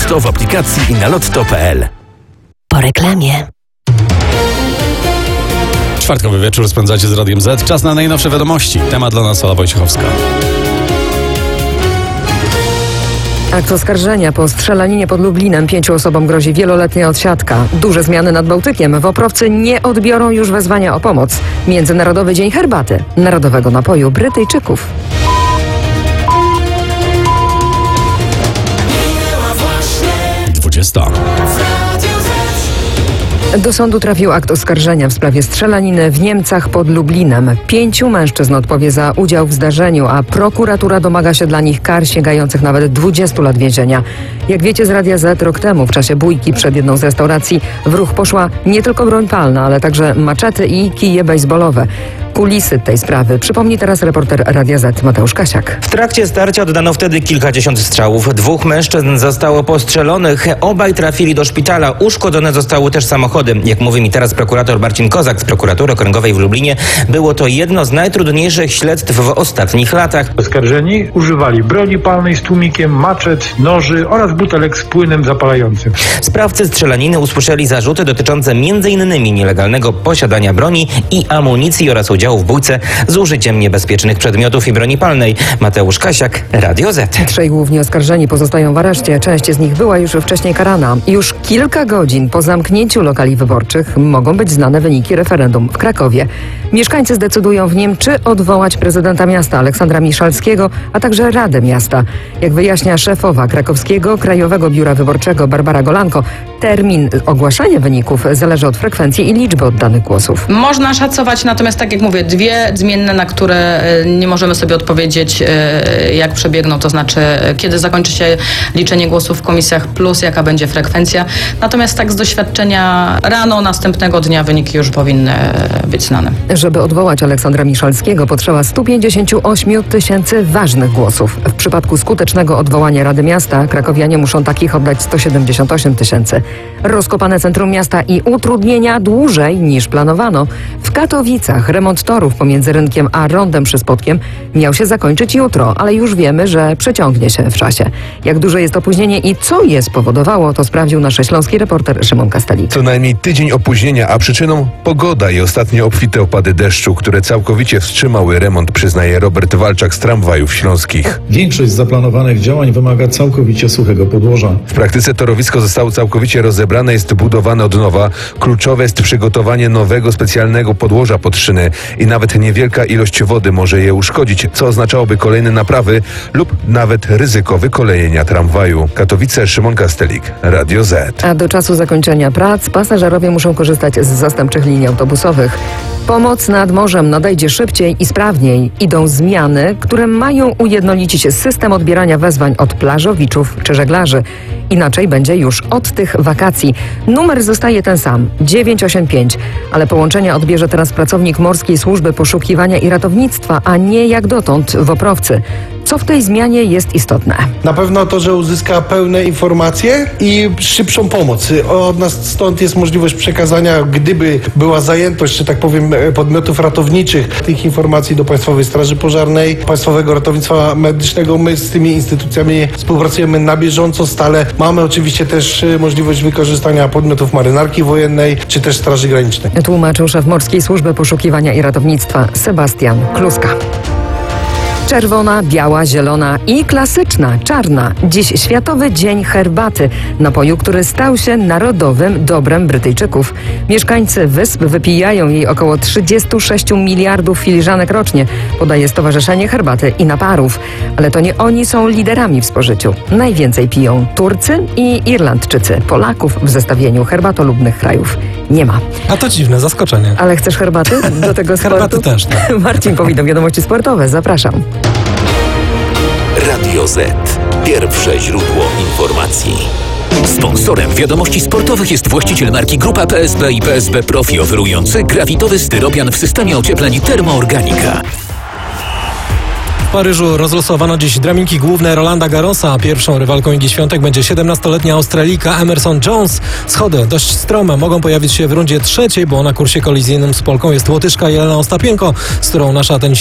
Lotto w aplikacji i na lotto.pl. Po reklamie. Czwartkowy wieczór spędzacie z Radiem Z. Czas na najnowsze wiadomości. Temat dla nas Ola Wojciechowska. Akt oskarżenia po strzelaninie pod Lublinem 5 osobom grozi wieloletnia odsiadka. Duże zmiany nad Bałtykiem. Woprowcy nie odbiorą już wezwania o pomoc. Międzynarodowy Dzień Herbaty, narodowego napoju Brytyjczyków. Do sądu trafił akt oskarżenia w sprawie strzelaniny w Niemcach pod Lublinem. 5 mężczyzn odpowie za udział w zdarzeniu, a prokuratura domaga się dla nich kar sięgających nawet 20 lat więzienia. Jak wiecie z Radia Z, rok temu w czasie bójki przed jedną z restauracji w ruch poszła nie tylko broń palna, ale także maczety i kije bejsbolowe. Kulisy tej sprawy przypomni teraz reporter Radia Z Mateusz Kasiak. W trakcie starcia oddano wtedy kilkadziesiąt strzałów. 2 mężczyzn zostało postrzelonych. Obaj trafili do szpitala. Uszkodzone zostały też samochody. Jak mówi mi teraz prokurator Marcin Kozak z prokuratury okręgowej w Lublinie, było to jedno z najtrudniejszych śledztw w ostatnich latach. Oskarżeni używali broni palnej z tłumikiem, maczet, noży oraz butelek z płynem zapalającym. Sprawcy strzelaniny usłyszeli zarzuty dotyczące m.in. nielegalnego posiadania broni i amunicji oraz udziału w bójce z użyciem niebezpiecznych przedmiotów i broni palnej. Mateusz Kasiak, Radio Z. 3 główni oskarżeni pozostają w areszcie. Część z nich była już wcześniej karana. Już kilka godzin po zamknięciu lokali wyborczych mogą być znane wyniki referendum w Krakowie. Mieszkańcy zdecydują w nim, czy odwołać prezydenta miasta Aleksandra Miszalskiego, a także Radę Miasta. Jak wyjaśnia szefowa krakowskiego Krajowego Biura Wyborczego Barbara Golanko, termin ogłaszania wyników zależy od frekwencji i liczby oddanych głosów. Można szacować, natomiast tak jak mówię, 2 zmienne, na które nie możemy sobie odpowiedzieć, jak przebiegną, to znaczy kiedy zakończy się liczenie głosów w komisjach plus jaka będzie frekwencja. Natomiast tak z doświadczenia rano następnego dnia wyniki już powinny być znane. Żeby odwołać Aleksandra Miszalskiego potrzeba 158 000 ważnych głosów. W przypadku skutecznego odwołania Rady Miasta krakowianie muszą takich oddać 178 000. Rozkopane centrum miasta i utrudnienia dłużej niż planowano. W Katowicach remont torów pomiędzy rynkiem a rondem przy Spodkiem miał się zakończyć jutro, ale już wiemy, że przeciągnie się w czasie. Jak duże jest opóźnienie i co je spowodowało, to sprawdził nasz śląski reporter Szymon Kastelik. Co najmniej tydzień opóźnienia, a przyczyną pogoda i ostatnie obfite opady deszczu, które całkowicie wstrzymały remont, przyznaje Robert Walczak z Tramwajów Śląskich. Większość z zaplanowanych działań wymaga całkowicie suchego podłoża. W praktyce torowisko zostało całkowicie rozebrane, jest budowane od nowa. Kluczowe jest przygotowanie nowego, specjalnego podłoża pod szyny i nawet niewielka ilość wody może je uszkodzić, co oznaczałoby kolejne naprawy lub nawet ryzyko wykolejenia tramwaju. Katowice, Szymon Kastelik, Radio Z. A do czasu zakończenia prac pasażerowie muszą korzystać z zastępczych linii autobusowych. Pomoc nad morzem nadejdzie szybciej i sprawniej. Idą zmiany, które mają ujednolicić system odbierania wezwań od plażowiczów czy żeglarzy. Inaczej będzie już od tych wakacji. Numer zostaje ten sam, 985, ale połączenia odbierze teraz pracownik Morskiej Służby Poszukiwania i Ratownictwa, a nie jak dotąd woprowcy. Co w tej zmianie jest istotne? Na pewno to, że uzyska pełne informacje i szybszą pomoc. Od nas stąd jest możliwość przekazania, gdyby była zajętość, że tak powiem, podmiotów ratowniczych, tych informacji do Państwowej Straży Pożarnej, Państwowego Ratownictwa Medycznego. My z tymi instytucjami współpracujemy na bieżąco, stale. Mamy oczywiście też możliwość wykorzystania podmiotów Marynarki Wojennej, czy też Straży Granicznej. Tłumaczył szef Morskiej Służby Poszukiwania i Ratownictwa Sebastian Kluska. Czerwona, biała, zielona i klasyczna, czarna. Dziś Światowy Dzień Herbaty, napoju, który stał się narodowym dobrem Brytyjczyków. Mieszkańcy wysp wypijają jej około 36 miliardów filiżanek rocznie, podaje Stowarzyszenie Herbaty i Naparów. Ale to nie oni są liderami w spożyciu. Najwięcej piją Turcy i Irlandczycy. Polaków w zestawieniu herbatolubnych krajów nie ma. A to dziwne, zaskoczenie. Ale chcesz herbaty do tego sportu? Herbaty też, tak. Marcin Powinno, wiadomości sportowe. Zapraszam. Radio Z. Pierwsze źródło informacji. Sponsorem wiadomości sportowych jest właściciel marki Grupa PSB i PSB Profi, oferujący grafitowy styropian w systemie ociepleń Termoorganika. W Paryżu rozlosowano dziś drabinki główne Rolanda Garrosa. Pierwszą rywalką Igi Świątek będzie 17-letnia Australijka Emerson Jones. Schody dość strome mogą pojawić się w rundzie trzeciej, bo na kursie kolizyjnym z Polką jest Łotyszka Jelena Ostapienko, z którą nasza tenisistka